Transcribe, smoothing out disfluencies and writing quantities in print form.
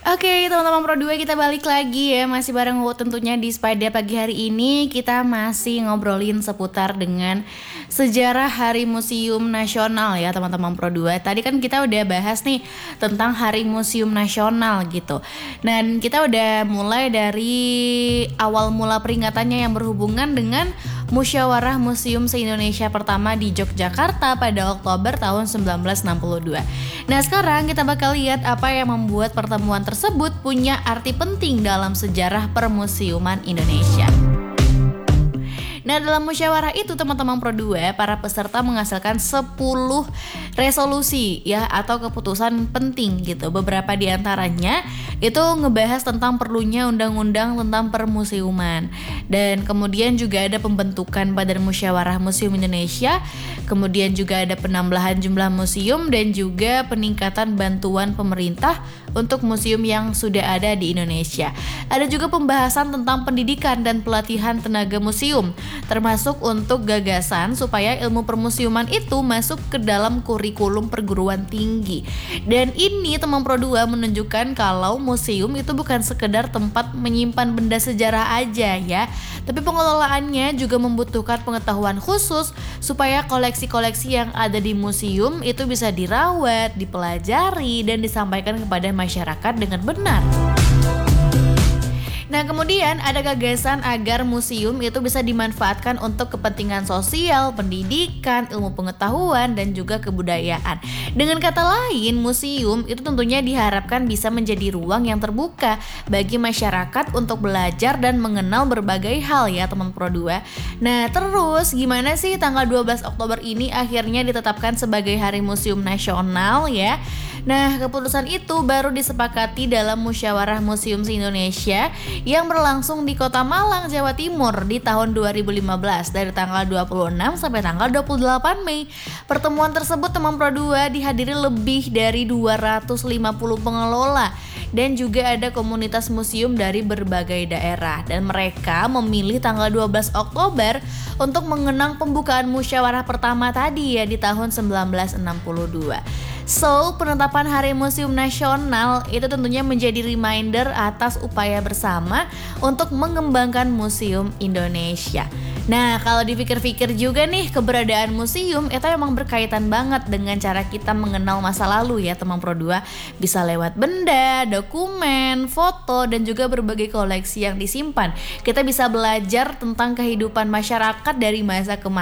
Oke, teman-teman Pro 2 kita balik lagi ya. Masih bareng Wo tentunya di Spada pagi hari ini. Kita masih ngobrolin seputar dengan sejarah Hari Museum Nasional ya teman-teman Pro 2. Tadi kan kita udah bahas nih tentang Hari Museum Nasional gitu. Dan kita udah mulai dari awal mula peringatannya yang berhubungan dengan Musyawarah Museum se-Indonesia pertama di Yogyakarta pada Oktober tahun 1962. Nah sekarang kita bakal lihat apa yang membuat pertemuan tersebut punya arti penting dalam sejarah permusiuman Indonesia. Nah dalam musyawarah itu teman-teman Pro 2, para peserta menghasilkan 10 resolusi ya atau keputusan penting gitu. Beberapa di antaranya itu ngebahas tentang perlunya undang-undang tentang permusiuman. Dan kemudian juga ada pembentukan Badan Musyawarah Museum Indonesia. Kemudian juga ada penambahan jumlah museum dan juga peningkatan bantuan pemerintah untuk museum yang sudah ada di Indonesia. Ada juga pembahasan tentang pendidikan dan pelatihan tenaga museum, termasuk untuk gagasan supaya ilmu permusiuman itu masuk ke dalam kurikulum perguruan tinggi. Dan ini teman Pro 2 menunjukkan kalau museum itu bukan sekedar tempat menyimpan benda sejarah aja ya, tapi pengelolaannya juga membutuhkan pengetahuan khusus supaya koleksi-koleksi yang ada di museum itu bisa dirawat, dipelajari, dan disampaikan kepada masyarakat dengan benar. Nah kemudian ada gagasan agar museum itu bisa dimanfaatkan untuk kepentingan sosial, pendidikan, ilmu pengetahuan, dan juga kebudayaan. Dengan kata lain, museum itu tentunya diharapkan bisa menjadi ruang yang terbuka bagi masyarakat untuk belajar dan mengenal berbagai hal ya teman Pro 2. Nah terus gimana sih tanggal 12 Oktober ini akhirnya ditetapkan sebagai Hari Museum Nasional ya? Nah keputusan itu baru disepakati dalam Musyawarah Museum se-Indonesia yang berlangsung di Kota Malang, Jawa Timur di tahun 2015 dari tanggal 26 sampai tanggal 28 Mei. Pertemuan tersebut teman Pro 2 dihadiri lebih dari 250 pengelola dan juga ada komunitas museum dari berbagai daerah, dan mereka memilih tanggal 12 Oktober untuk mengenang pembukaan musyawarah pertama tadi ya di tahun 1962. So, penetapan Hari Museum Nasional itu tentunya menjadi reminder atas upaya bersama untuk mengembangkan museum Indonesia. Nah, kalau dipikir-pikir juga nih, keberadaan museum itu emang berkaitan banget dengan cara kita mengenal masa lalu ya teman Pro 2. Bisa lewat benda, dokumen, foto, dan juga berbagai koleksi yang disimpan. Kita bisa belajar tentang kehidupan masyarakat dari masa ke masa.